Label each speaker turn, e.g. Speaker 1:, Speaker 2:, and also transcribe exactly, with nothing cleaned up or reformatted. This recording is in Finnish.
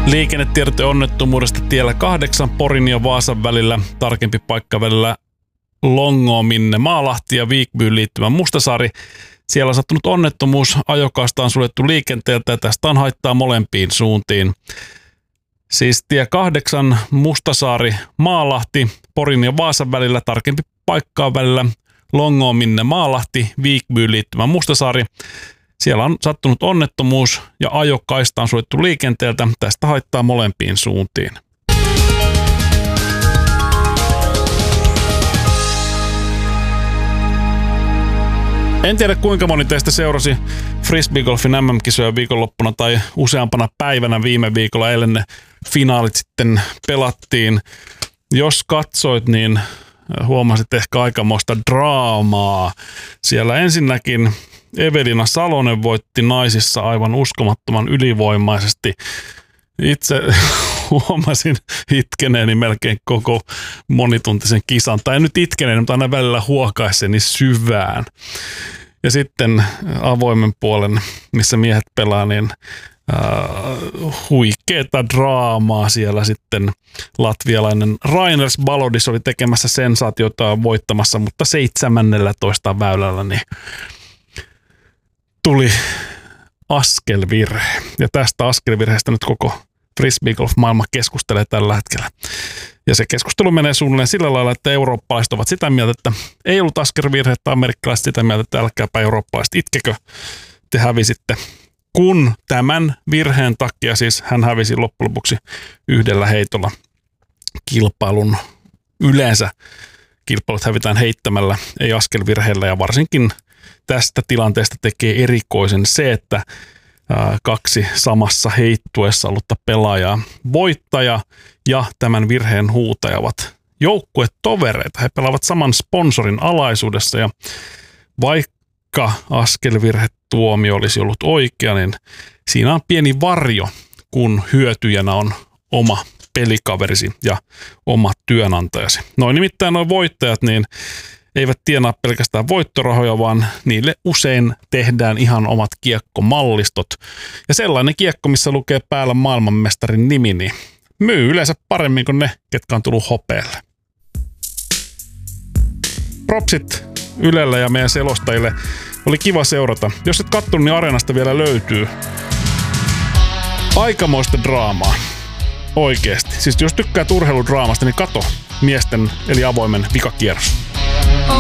Speaker 1: Liikennetiedot onnettomuudesta tiellä kahdeksan Porin ja Vaasan välillä, tarkempi paikka välillä Longoominne Maalahti ja Viikbyyn liittymä Mustasaari. Siellä on sattunut onnettomuus, ajokaista on suljettu liikenteeltä ja tästä on haittaa molempiin suuntiin. Siis tie kahdeksan Mustasaari Maalahti, Porin ja Vaasan välillä, tarkempi paikkaa välillä Longoominne Maalahti, Viikbyyn liittymä Mustasaari. Siellä on sattunut onnettomuus ja ajokaista on suljettu liikenteeltä. Tästä haittaa molempiin suuntiin. En tiedä kuinka moni teistä seurasi frisbeegolfin äm äm-kisoja viikonloppuna tai useampana päivänä viime viikolla, eilen ne finaalit sitten pelattiin. Jos katsoit, niin huomasit ehkä aikamoista draamaa. Siellä ensinnäkin Evelina Salonen voitti naisissa aivan uskomattoman ylivoimaisesti. Itse huomasin itkeneeni melkein koko monituntisen kisan. Tai en nyt itkeneeni, mutta aina välillä huokaisseni syvään. Ja sitten avoimen puolen, missä miehet pelaa, niin Uh, huikeeta draamaa siellä sitten. Latvialainen Rainers Balodis oli tekemässä sensaatiota voittamassa, mutta seitsemännellätoista väylällä niin tuli askelvirhe. Ja tästä askelvirheestä nyt koko frisbeegolf-maailma keskustelee tällä hetkellä. Ja se keskustelu menee suunnilleen sillä lailla, että eurooppalaiset ovat sitä mieltä, että ei ollut askelvirhe, että amerikkalaiset sitä mieltä, että älkääpä eurooppalaiset itkekö, te hävisitte. Kun tämän virheen takia siis hän hävisi loppujen lopuksi yhdellä heitolla kilpailun. Yleensä kilpailut hävitään heittämällä, ei askelvirheellä, ja varsinkin tästä tilanteesta tekee erikoisen se, että kaksi samassa heittuessa ollutta pelaajaa, voittaja ja tämän virheen huutaja, ovat joukkuetovereita. He pelaavat saman sponsorin alaisuudessa, ja vaikka askelvirhetuomio olisi ollut oikea, niin siinä on pieni varjo, kun hyötyjänä on oma pelikaverisi ja oma työnantajasi. Noin nimittäin nuo voittajat niin eivät tienaa pelkästään voittorahoja, vaan niille usein tehdään ihan omat kiekkomallistot. Ja sellainen kiekko, missä lukee päällä maailmanmestarin nimi, niin myy yleensä paremmin kuin ne, ketkä on tullut hopealle. Propsit Ylellä ja meidän selostajille. Oli kiva seurata. Jos et kattonut, niin Areenasta vielä löytyy aikamoista draamaa. Oikeesti. Siis jos tykkäät urheiludraamasta, niin kato miesten eli avoimen vikakierros.